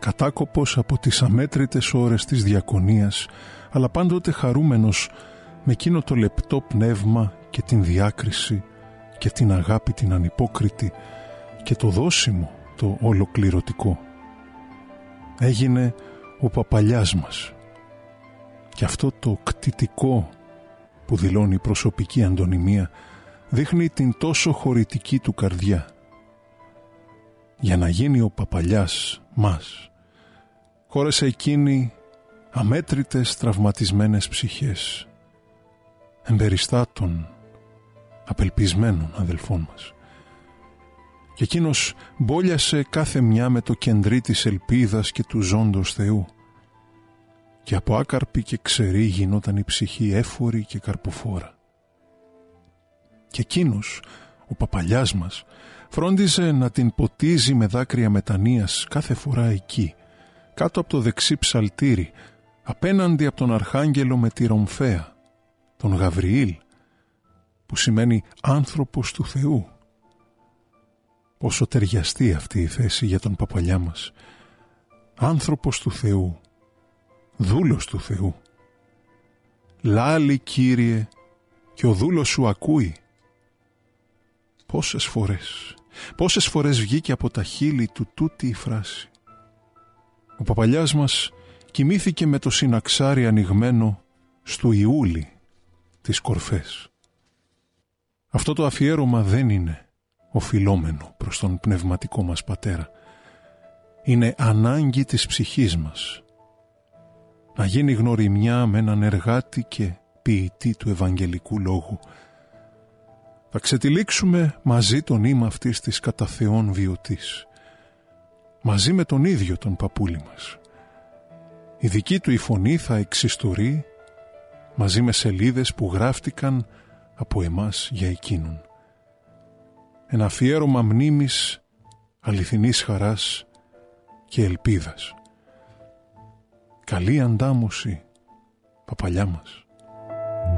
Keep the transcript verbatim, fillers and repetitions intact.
κατάκοπος από τις αμέτρητες ώρες της διακονίας, αλλά πάντοτε χαρούμενος με εκείνο το λεπτό πνεύμα και την διάκριση και την αγάπη την ανυπόκριτη και το δώσιμο το ολοκληρωτικό. Έγινε ο παπαλιάς μας, και αυτό το κτητικό που δηλώνει η προσωπική αντωνυμία δείχνει την τόσο χωρητική του καρδιά. Για να γίνει ο παπαλιάς μας, χώρεσε εκείνη αμέτρητες τραυματισμένες ψυχές, εμπεριστάτων, απελπισμένων αδελφών μας. Και εκείνος μπόλιασε κάθε μια με το κεντρί της ελπίδας και του ζώντος Θεού, και από άκαρπη και ξερή γινόταν η ψυχή έφορη και καρποφόρα. Και εκείνος, ο παπαλιάς μας, φρόντιζε να την ποτίζει με δάκρυα μετανοίας κάθε φορά εκεί, κάτω από το δεξί ψαλτήρι, απέναντι από τον Αρχάγγελο με τη ρομφαία, τον Γαβριήλ, που σημαίνει άνθρωπος του Θεού. Πόσο ταιριαστεί αυτή η θέση για τον παπαλιά μας. Άνθρωπος του Θεού, δούλος του Θεού. Λάλη, Κύριε, και ο δούλος σου ακούει. Πόσες φορές, πόσες φορές βγήκε από τα χείλη του τούτη η φράση. Ο παπαλιάς μας κοιμήθηκε με το συναξάρι ανοιγμένο στου Ιούλη τις κορφές. Αυτό το αφιέρωμα δεν είναι οφειλόμενο προς τον πνευματικό μας πατέρα. Είναι ανάγκη της ψυχής μας να γίνει γνωριμιά με έναν εργάτη και ποιητή του Ευαγγελικού Λόγου. Θα ξετυλίξουμε μαζί τον ύμα αυτής της κατά Θεόν βιωτής, μαζί με τον ίδιο τον παππούλη μας. Η δική του η φωνή θα εξιστορεί μαζί με σελίδες που γράφτηκαν από εμάς για εκείνον. Ένα αφιέρωμα μνήμης αληθινής χαράς και ελπίδας. Καλή αντάμωση, παπαλιά μας.